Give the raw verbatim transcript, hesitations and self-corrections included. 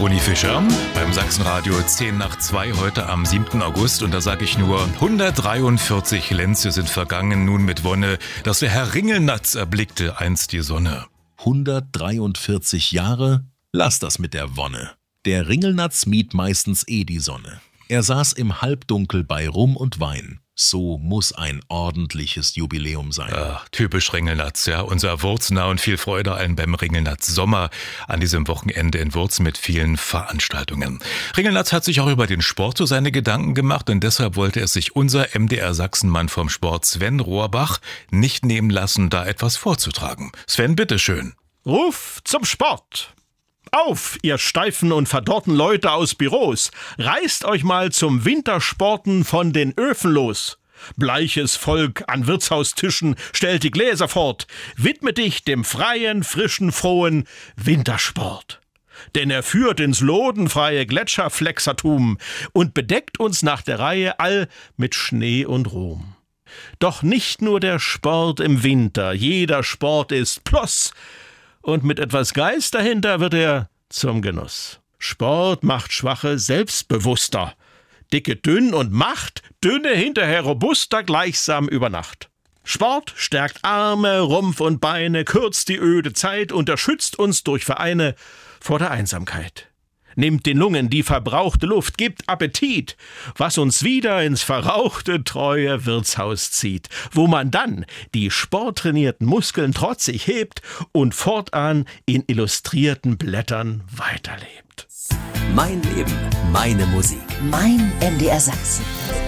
Toni Fischer beim Sachsenradio zehn nach zwei heute am siebten August. Und da sage ich nur, hundertdreiundvierzig Lenze sind vergangen, nun mit Wonne, dass der Herr Ringelnatz erblickte einst die Sonne. hundertdreiundvierzig Jahre? Lass das mit der Wonne. Der Ringelnatz mied meistens eh die Sonne. Er saß im Halbdunkel bei Rum und Wein. So muss ein ordentliches Jubiläum sein. Ach, typisch Ringelnatz, ja. Unser Wurznah und viel Freude allen beim Ringelnatz Sommer an diesem Wochenende in Wurz mit vielen Veranstaltungen. Ringelnatz hat sich auch über den Sport so seine Gedanken gemacht und deshalb wollte es sich unser M D R Sachsenmann vom Sport Sven Rohrbach nicht nehmen lassen, da etwas vorzutragen. Sven, bitteschön. Ruf zum Sport! Auf, ihr steifen und verdorrten Leute aus Büros, reißt euch mal zum Wintersporten von den Öfen los. Bleiches Volk an Wirtshaustischen stellt die Gläser fort, widme dich dem freien, frischen, frohen Wintersport. Denn er führt ins lodenfreie Gletscherflexertum und bedeckt uns nach der Reihe all mit Schnee und Ruhm. Doch nicht nur der Sport im Winter, jeder Sport ist Plus. Und mit etwas Geist dahinter wird er zum Genuss. Sport macht Schwache selbstbewusster. Dicke dünn und Macht, dünne hinterher robuster gleichsam über Nacht. Sport stärkt Arme, Rumpf und Beine, kürzt die öde Zeit und erschützt uns durch Vereine vor der Einsamkeit. Nimmt den Lungen die verbrauchte Luft, gibt Appetit, was uns wieder ins verrauchte, treue Wirtshaus zieht, wo man dann die sporttrainierten Muskeln trotzig hebt und fortan in illustrierten Blättern weiterlebt. Mein Leben, meine Musik. Mein M D R Sachsen.